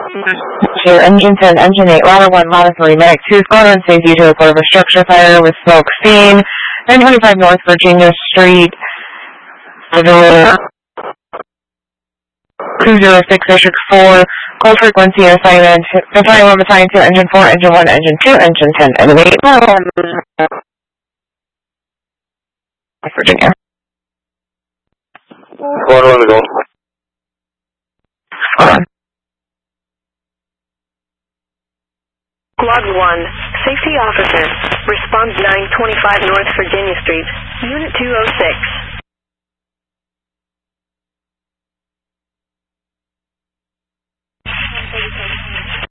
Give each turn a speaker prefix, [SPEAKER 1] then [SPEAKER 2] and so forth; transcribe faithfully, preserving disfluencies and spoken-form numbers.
[SPEAKER 1] two, Engine ten, Engine eight, Ladder one, Ladder three, Medic two, Squadron Safety to report of a structure fire with smoke seen. nine twenty-five North Virginia Street. two zero six District four, call frequency assignment, Battalion one, Battalion two, Engine four, Engine one, Engine two, Engine ten, and eight, Virginia.
[SPEAKER 2] Squad one to go.
[SPEAKER 1] Squad.
[SPEAKER 3] Squad one, safety officer, response nine twenty-five North Virginia Street, Unit two oh six.